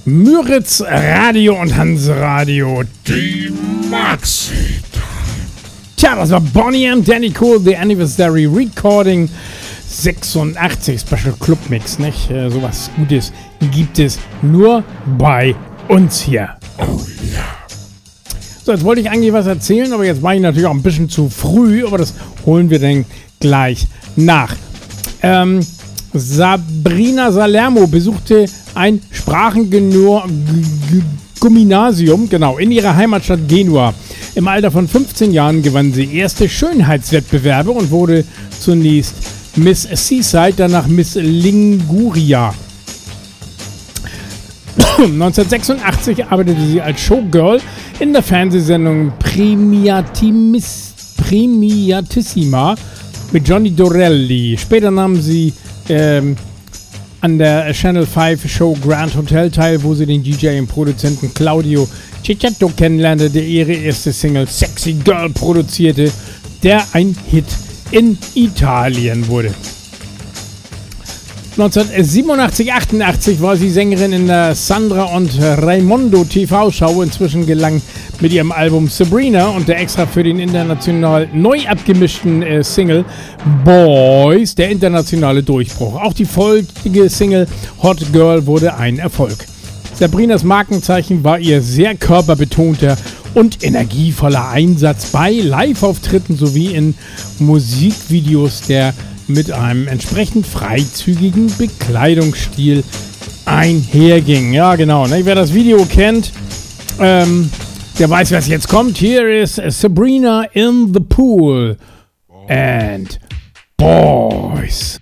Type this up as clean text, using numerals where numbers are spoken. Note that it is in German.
Müritz Radio und Hansradio, die Max. Tja, das war Bonnie and Danny Cool, The Anniversary Recording 86, Special Club Mix, nicht? Sowas Gutes gibt es nur bei uns hier. Oh ja. So, jetzt wollte ich eigentlich was erzählen, aber jetzt war ich natürlich auch ein bisschen zu früh, aber das holen wir dann gleich nach. Sabrina Salerno besuchte ein Sprachengymnasium, genau, in ihrer Heimatstadt Genua. Im Alter von 15 Jahren gewann sie erste Schönheitswettbewerbe und wurde zunächst Miss Seaside, danach Miss Liguria. 1986 arbeitete sie als Showgirl in der Fernsehsendung Premiatissima mit Johnny Dorelli. Später nahm sie an der Channel 5 Show Grand Hotel teil, wo sie den DJ und Produzenten Claudio Cicciotto kennenlernte, der ihre erste Single Sexy Girl produzierte, der ein Hit in Italien wurde. 1987-88 war sie Sängerin in der Sandra und Raimondo TV-Show. Inzwischen gelang mit ihrem Album Sabrina und der extra für den international neu abgemischten Single Boys der internationale Durchbruch. Auch die folgende Single Hot Girl wurde ein Erfolg. Sabrinas Markenzeichen war ihr sehr körperbetonter und energievoller Einsatz bei Live-Auftritten sowie in Musikvideos, der mit einem entsprechend freizügigen Bekleidungsstil einherging. Ja, genau. Ne? Wer das Video kennt, der weiß, was jetzt kommt. Hier ist Sabrina in the Pool and Boys.